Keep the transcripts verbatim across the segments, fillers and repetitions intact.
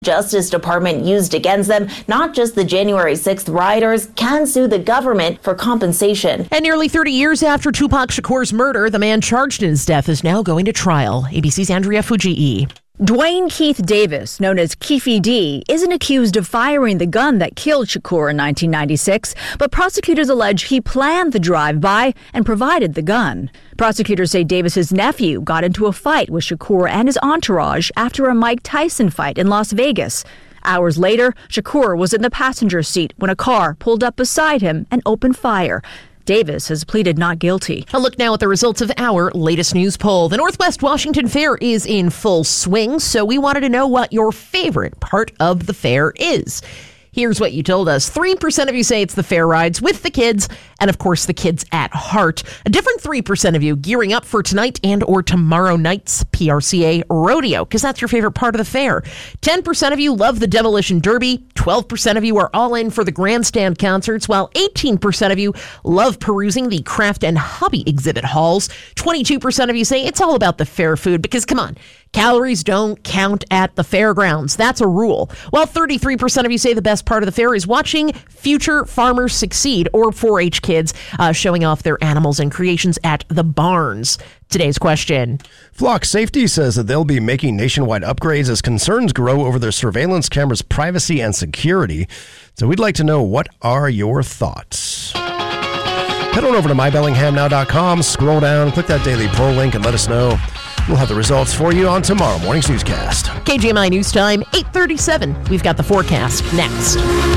Justice Department used against them. Not just the January sixth rioters can sue the government for compensation. And nearly thirty years after Tupac Shakur's murder, the man charged in his death is now going to trial. A B C's Andrea Fujii. Dwayne Keith Davis, known as Keefy D, isn't accused of firing the gun that killed Shakur in nineteen ninety-six, but prosecutors allege he planned the drive-by and provided the gun. Prosecutors say Davis's nephew got into a fight with Shakur and his entourage after a Mike Tyson fight in Las Vegas. Hours later, Shakur was in the passenger seat when a car pulled up beside him and opened fire. Davis has pleaded not guilty. A look now at the results of our latest news poll. The Northwest Washington Fair is in full swing, so we wanted to know what your favorite part of the fair is. Here's what you told us. three percent of you say it's the fair rides with the kids, and of course the kids at heart. A different three percent of you gearing up for tonight and or tomorrow night's P R C A rodeo, because that's your favorite part of the fair. ten percent of you love the Demolition Derby. twelve percent of you are all in for the grandstand concerts, while eighteen percent of you love perusing the craft and hobby exhibit halls. twenty-two percent of you say it's all about the fair food, because come on, calories don't count at the fairgrounds. That's a rule. While thirty-three percent of you say the best part of the fair is watching future farmers succeed, or four H kids uh, showing off their animals and creations at the barns. Today's question. Flock Safety says that they'll be making nationwide upgrades as concerns grow over their surveillance cameras' privacy and security. So we'd like to know, what are your thoughts? Head on over to my bellingham now dot com, scroll down, click that daily poll link, and let us know. We'll have the results for you on tomorrow morning's newscast. K G M I News Time, eight thirty-seven. We've got the forecast next.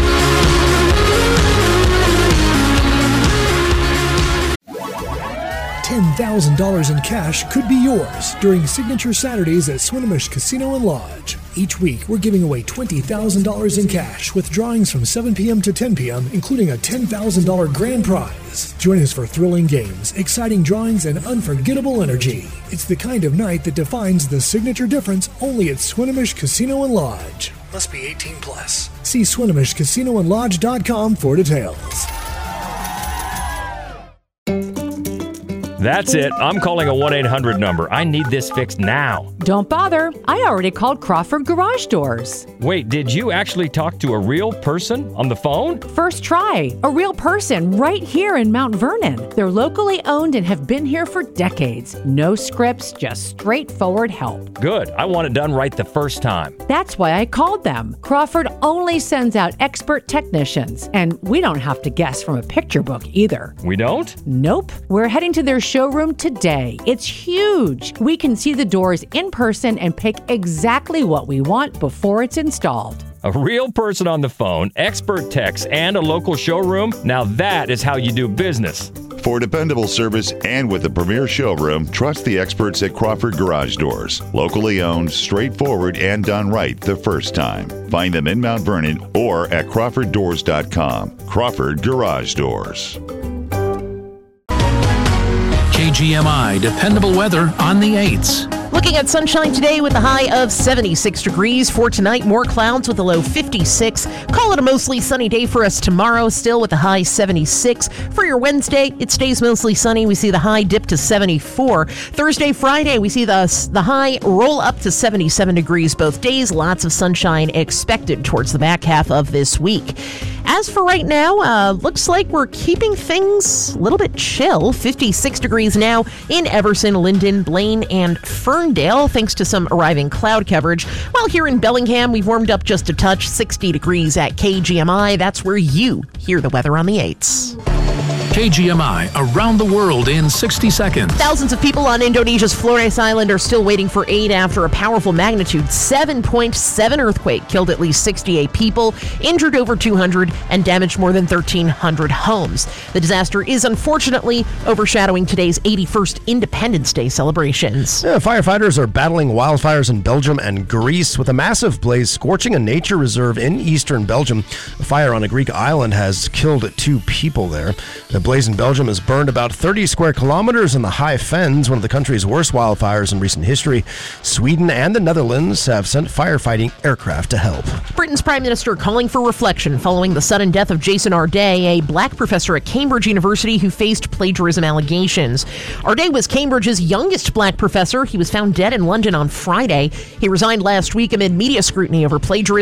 ten thousand dollars in cash could be yours during Signature Saturdays at Swinomish Casino and Lodge. Each week, we're giving away twenty thousand dollars in cash with drawings from seven p.m. to ten p.m., including a ten thousand dollars grand prize. Join us for thrilling games, exciting drawings, and unforgettable energy. It's the kind of night that defines the signature difference only at Swinomish Casino and Lodge. Must be eighteen plus. See Swinomish Casino and Lodge dot com for details. That's it. I'm calling a one eight hundred number. I need this fixed now. Don't bother. I already called Crawford Garage Doors. Wait, did you actually talk to a real person on the phone? First try. A real person right here in Mount Vernon. They're locally owned and have been here for decades. No scripts, just straightforward help. Good. I want it done right the first time. That's why I called them. Crawford only sends out expert technicians, and we don't have to guess from a picture book either. We don't? Nope. We're heading to their showroom today. It's huge. We can see the doors in person and pick exactly what we want before it's installed. A real person on the phone, expert techs, and a local showroom? Now that is how you do business. For dependable service and with a premier showroom, trust the experts at Crawford Garage Doors. Locally owned, straightforward, and done right the first time. Find them in Mount Vernon or at crawford doors dot com. Crawford Garage Doors. K G M I dependable weather on the eights. Looking at sunshine today with a high of seventy-six degrees. For tonight, more clouds with a low fifty-six. Call it a mostly sunny day for us tomorrow, still with a high seventy-six. For your Wednesday, it stays mostly sunny. We see the high dip to seventy-four. Thursday, Friday, we see the, the high roll up to seventy-seven degrees both days. Lots of sunshine expected towards the back half of this week. As for right now, uh, looks like we're keeping things a little bit chill. fifty-six degrees now in Everson, Linden, Blaine, and Ferndale, thanks to some arriving cloud coverage. While here in Bellingham, we've warmed up just a touch, sixty degrees at K G M I. That's where you hear the weather on the eights. K G M I around the world in sixty seconds. Thousands of people on Indonesia's Flores Island are still waiting for aid after a powerful magnitude seven point seven earthquake killed at least sixty-eight people, injured over two hundred, and damaged more than thirteen hundred homes. The disaster is unfortunately overshadowing today's eighty-first Independence Day celebrations. Yeah, firefighters are battling wildfires in Belgium and Greece, with a massive blaze scorching a nature reserve in eastern Belgium. A fire on a Greek island has killed two people there. The blaze in Belgium has burned about thirty square kilometers in the High Fens, one of the country's worst wildfires in recent history. Sweden and the Netherlands have sent firefighting aircraft to help. Britain's Prime Minister calling for reflection following the sudden death of Jason Arday, a black professor at Cambridge University who faced plagiarism allegations. Arday was Cambridge's youngest black professor. He was found dead in London on Friday. He resigned last week amid media scrutiny over plagiarism